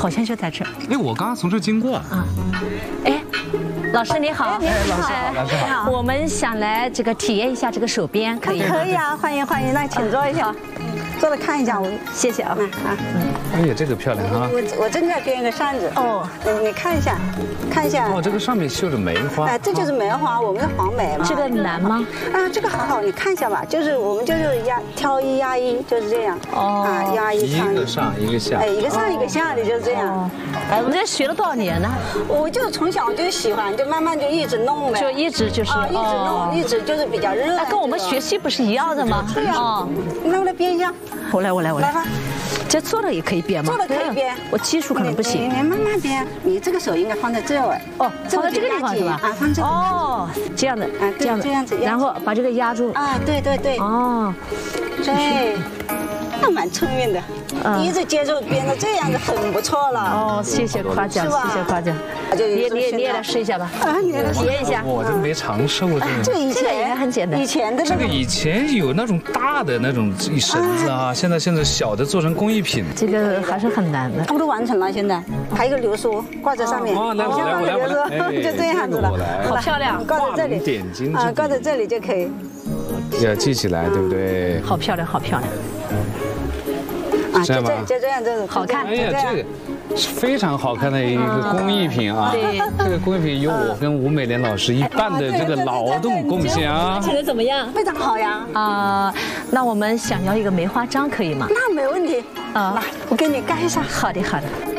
好像就在这儿。 哎，我刚刚从这儿经过啊。 哎，老师你好。 哎，老师好，老师好。 我们想来这个体验一下这个手编，可以吗？ 可以啊，欢迎欢迎，那请坐一下。坐着看一下， 谢谢啊。 哎呀，这个漂亮哈！ 我正在编一个扇子哦，你看一下，看一下。 哦，这个上面绣着梅花。 哎，这就是梅花，我们的黄梅嘛。 这个难吗？ 啊，这个还好，你看一下吧，就是我们就是挑一压一，就是这样。哦。啊，压一上。 一个上一个下。 哎，一个上一个下的就是这样。 哎，我们这学了多少年呢？ 我就从小就喜欢，就慢慢就一直弄呗。 就一直就是。 啊，一直弄，一直就是比较热。 那跟我们学习不是一样的吗？ 对呀。哦。那我来编一下。我来。来吧。 这坐着也可以编吗？ 坐着可以编， 我技术可能不行。 你慢慢编，你这个手应该放在这儿。 哦，放在这个地方是吧？ 啊，放这。 哦，这样的，这样子，然后把这个压住。 啊，对。哦，对，那蛮聪明的，一直接受编的这样子很不错了。 哦，谢谢夸奖，谢谢夸奖。你也来试一下吧。啊，你也来体验一下。 我这没尝试过这个。 这以前应该很简单。 以前的这个以前有那种大的那种一绳子啊，现在小的做成工艺品。 这个还是很难的。 差不多完成了，现在还有一个流苏挂在上面。 哦，来， 就这样子了。 好漂亮， 挂在这里。 点睛啊，挂在这里就可以。 要系起来，对不对？ 好漂亮，好漂亮。 啊，就这样， 好看。 哎呀，这个是非常好看的一个工艺品啊！ 对， 这个工艺品有我跟吴美莲老师一半的这个劳动贡献啊！ 觉得怎么样？ 非常好呀！ 那我们想要一个梅花章，可以吗？ 那没问题啊！来，我给你盖上。 好的。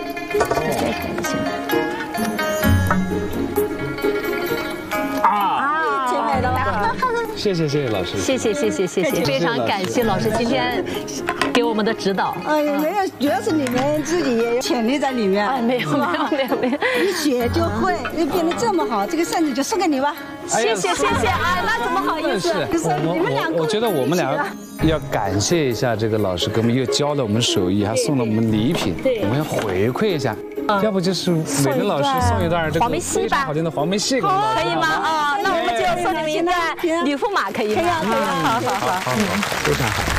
挺美的吧？ 谢谢老师， 谢谢，非常感谢老师今天给我们的指导。 没有，主要是你们自己也有潜力在里面。 没有， 一学就会，就变得这么好，这个扇子就送给你吧。 谢谢，哎，那怎么好意思？ 我觉得我们俩要感谢一下这个老师，给我们又教了我们手艺，还送了我们礼品，我们要回馈一下。要不就是美莲老师送一段这个非常好听的黄梅戏给我们， 可以吗？啊，那我们就送你们一段吕驸马，可以吗？ 可以，好， 非常好。